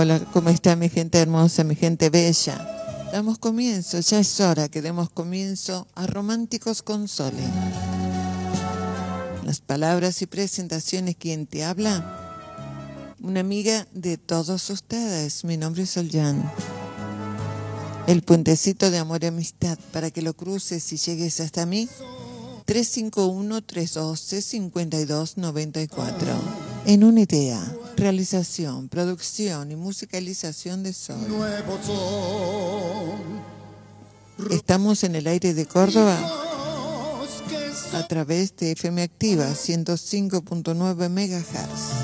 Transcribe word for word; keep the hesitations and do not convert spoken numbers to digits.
Hola, ¿cómo está mi gente hermosa, mi gente bella? Damos comienzo, ya es hora que demos comienzo a Románticos con Sole. Las palabras y presentaciones, ¿quién te habla? Una amiga de todos ustedes, mi nombre es Soljan. El puentecito de amor y amistad para que lo cruces y llegues hasta mí. tres cinco uno, tres uno dos, cinco dos nueve cuatro. En una idea, realización, producción y musicalización de Sol. Estamos en el aire de Córdoba a través de F M Activa ciento cinco punto nueve megahertz.